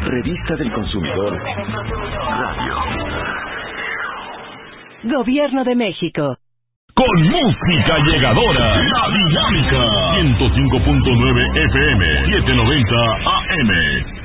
Revista del Consumidor Radio. Gobierno de México. Con música llegadora, La Dinámica, 105.9 FM, 790 AM.